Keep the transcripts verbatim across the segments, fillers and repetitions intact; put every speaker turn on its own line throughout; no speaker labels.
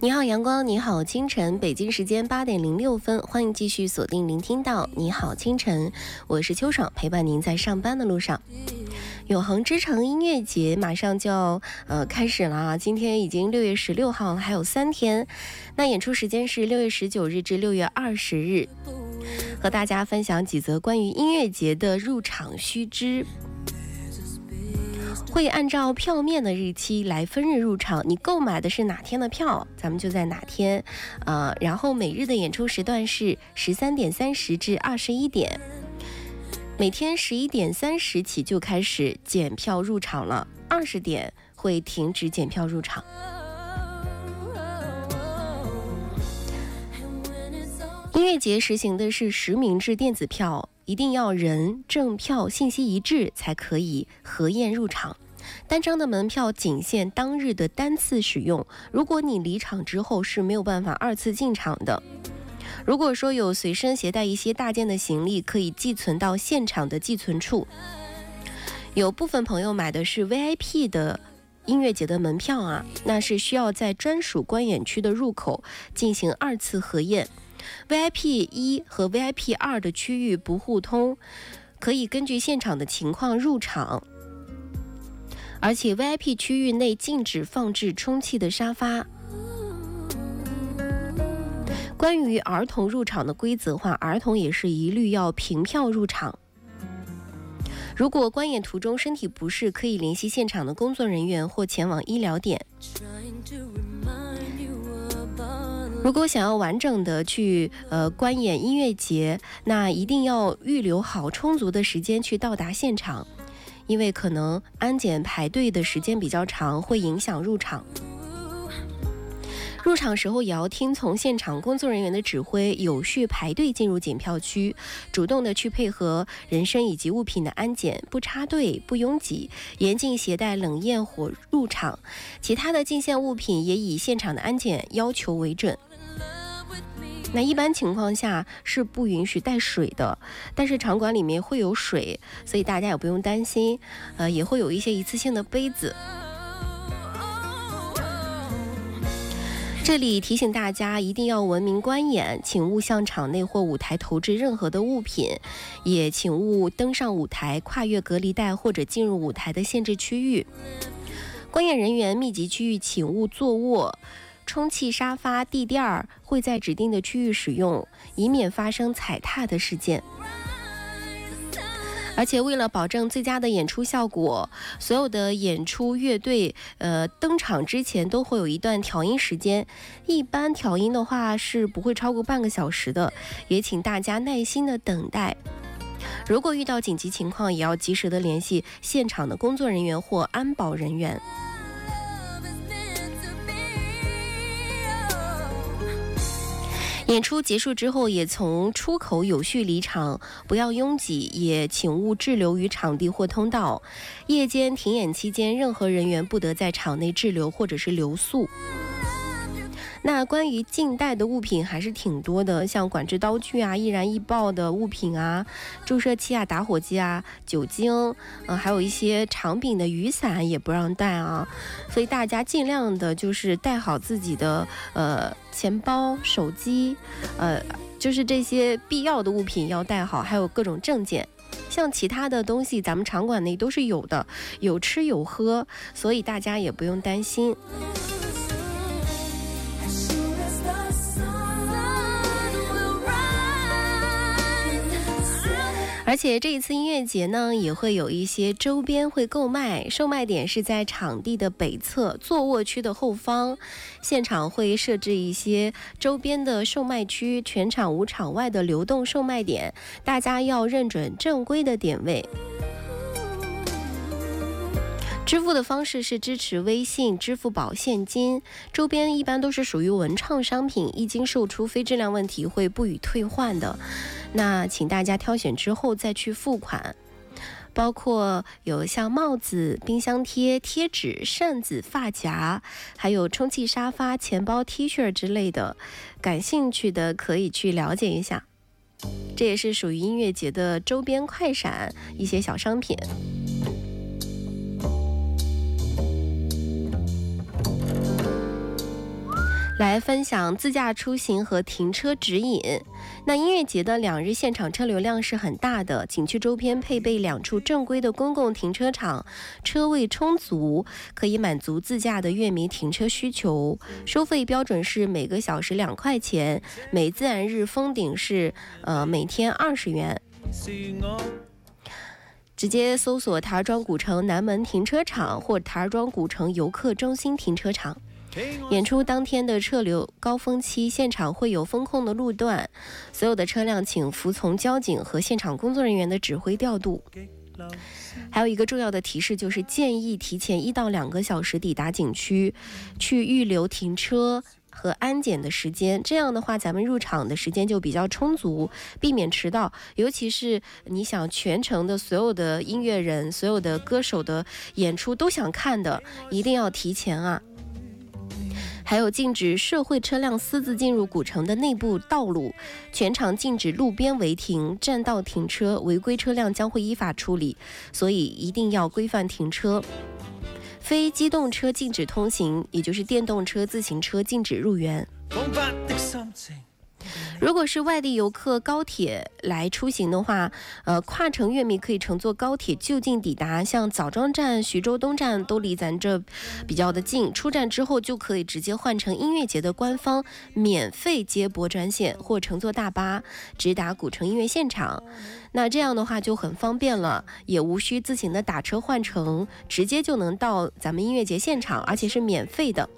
你好阳光，你好清晨，北京时间八点零六分，欢迎继续锁定聆听到你好清晨，我是秋爽，陪伴您在上班的路上。永恒之城音乐节马上就要呃开始了啊！今天已经六月十六号了，还有三天。那演出时间是六月十九日至六月二十日，和大家分享几则关于音乐节的入场须知。会按照票面的日期来分日入场，你购买的是哪天的票，咱们就在哪天。呃，然后每日的演出时段是十三点三十至二十一点。每天十一点三十起就开始检票入场了，二十点会停止检票入场。音乐节实行的是实名制电子票，一定要人证票信息一致才可以核验入场。单张的门票仅限当日的单次使用，如果你离场之后是没有办法二次进场的。如果说有随身携带一些大件的行李，可以寄存到现场的寄存处。有部分朋友买的是 V I P 的音乐节的门票啊，那是需要在专属观演区的入口进行二次核验。V I P 一和 V I P 二的区域不互通，可以根据现场的情况入场。而且 V I P 区域内禁止放置充气的沙发。关于儿童入场的规则话，儿童也是一律要凭票入场。如果观演途中身体不适，可以联系现场的工作人员或前往医疗点。如果想要完整的去呃观演音乐节，那一定要预留好充足的时间去到达现场，因为可能安检排队的时间比较长，会影响入场。入场时候也要听从现场工作人员的指挥，有序排队进入检票区，主动的去配合人身以及物品的安检，不插队不拥挤，严禁携带冷焰火入场，其他的进线物品也以现场的安检要求为准。那一般情况下是不允许带水的，但是场馆里面会有水，所以大家也不用担心，呃，也会有一些一次性的杯子。这里提醒大家一定要文明观演，请勿向场内或舞台投掷任何的物品，也请勿登上舞台、跨越隔离带或者进入舞台的限制区域。观演人员密集区域请勿坐卧，充气沙发、地垫儿会在指定的区域使用，以免发生踩踏的事件。而且为了保证最佳的演出效果，所有的演出乐队呃登场之前都会有一段调音时间，一般调音的话是不会超过半个小时的，也请大家耐心的等待。如果遇到紧急情况，也要及时的联系现场的工作人员或安保人员。演出结束之后，也从出口有序离场，不要拥挤，也请勿滞留于场地或通道。夜间停演期间，任何人员不得在场内滞留或者是留宿。那关于禁带的物品还是挺多的，像管制刀具啊、易燃易爆的物品啊、注射器啊、打火机啊、酒精，呃，还有一些长柄的雨伞也不让带啊。所以大家尽量的就是带好自己的呃钱包、手机，呃，就是这些必要的物品要带好，还有各种证件。像其他的东西，咱们场馆内都是有的，有吃有喝，所以大家也不用担心。而且这一次音乐节呢，也会有一些周边会购卖，售卖点是在场地的北侧坐卧区的后方，现场会设置一些周边的售卖区，全场无场外的流动售卖点，大家要认准正规的点位。支付的方式是支持微信、支付宝、现金，周边一般都是属于文创商品，一经售出非质量问题会不予退换的。那请大家挑选之后再去付款。包括有像帽子、冰箱贴、贴纸、扇子、发夹，还有充气沙发、钱包、T 恤之类的，感兴趣的可以去了解一下。这也是属于音乐节的周边快闪一些小商品。 来分享自驾出行和停车指引。那音乐节的两日现场车流量是很大的，景区周边配备两处正规的公共停车场，车位充足，可以满足自驾的乐迷停车需求。收费标准是每个小时两块钱，每自然日封顶是呃每天二十元。直接搜索台儿庄古城南门停车场或台儿庄古城游客中心停车场。演出当天的车流高峰期，现场会有封控的路段，所有的车辆请服从交警和现场工作人员的指挥调度。还有一个重要的提示，就是建议提前一到两个小时抵达景区，去预留停车和安检的时间，这样的话咱们入场的时间就比较充足，避免迟到。尤其是你想全程的所有的音乐人、所有的歌手的演出都想看的，一定要提前啊。还有禁止社会车辆私自进入古城的内部道路，全场禁止路边违停、占道停车，违规车辆将会依法处理，所以一定要规范停车。非机动车禁止通行，也就是电动车、自行车禁止入园。如果是外地游客高铁来出行的话，呃，跨城乐迷可以乘坐高铁就近抵达，像枣庄站、徐州东站都离咱这比较的近。出站之后就可以直接换乘音乐节的官方免费接驳专线，或乘坐大巴直达古城音乐现场。那这样的话就很方便了，也无需自行的打车换乘，直接就能到咱们音乐节现场，而且是免费的。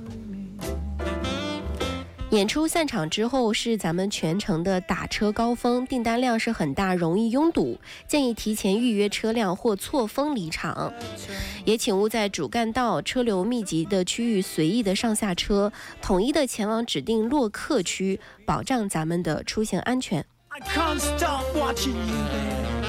演出散场之后是咱们全程的打车高峰，订单量是很大，容易拥堵，建议提前预约车辆或错峰离场。也请勿在主干道车流密集的区域随意的上下车，统一的前往指定落客区，保障咱们的出行安全。I can't stop watching you, baby.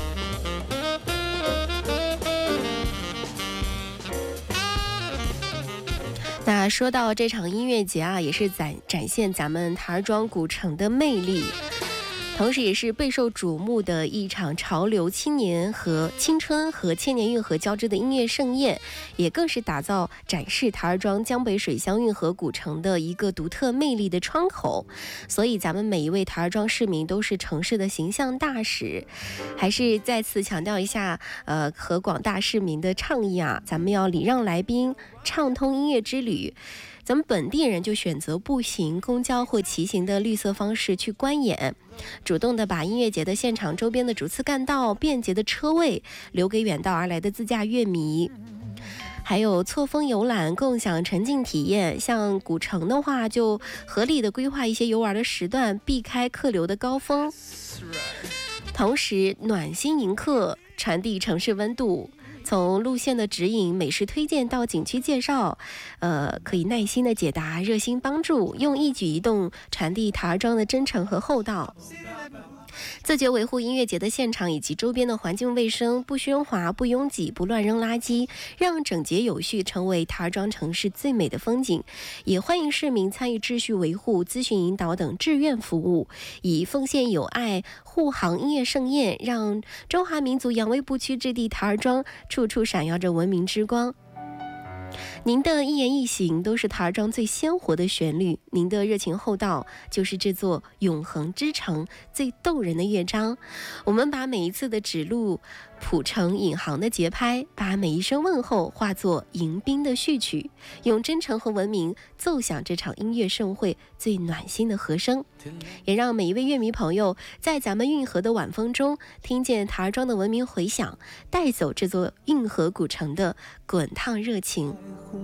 那说到这场音乐节啊，也是展展现咱们台儿庄古城的魅力，同时也是备受瞩目的一场潮流青年和青春和千年运河交织的音乐盛宴，也更是打造展示台儿庄江北水乡运河古城的一个独特魅力的窗口。所以咱们每一位台儿庄市民都是城市的形象大使。还是再次强调一下，呃，和广大市民的倡议啊，咱们要礼让来宾，畅通音乐之旅。咱们本地人就选择步行、公交或骑行的绿色方式去观演，主动的把音乐节的现场周边的主次干道、便捷的车位留给远道而来的自驾乐迷。还有错峰游览，共享沉浸体验。像古城的话，就合理的规划一些游玩的时段，避开客流的高峰，同时暖心迎客，传递城市温度。从路线的指引、美食推荐到景区介绍，呃，可以耐心的解答、热心帮助，用一举一动传递台儿庄的真诚和厚道。自觉维护音乐节的现场以及周边的环境卫生，不喧哗、不拥挤、不乱扔垃圾，让整洁有序成为台儿庄城市最美的风景。也欢迎市民参与秩序维护、咨询引导等志愿服务，以奉献友爱护航音乐盛宴，让中华民族扬威不屈之地台儿庄处处闪耀着文明之光。您的一言一行都是台儿庄最鲜活的旋律，您的热情厚道就是这座永恒之城最动人的乐章。我们把每一次的指路谱成引航的节拍，把每一声问候化作迎宾的序曲，用真诚和文明奏响这场音乐盛会最暖心的和声，也让每一位乐迷朋友在咱们运河的晚风中听见台儿庄的文明回响，带走这座运河古城的滚烫热情。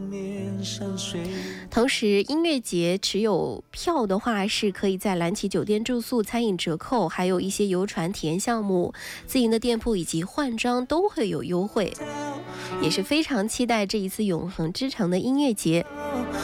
同时音乐节持有票的话，是可以在蓝旗酒店住宿、餐饮折扣，还有一些游船体验项目、自营的店铺以及换装都会有优惠，也是非常期待这一次永恒之城的音乐节。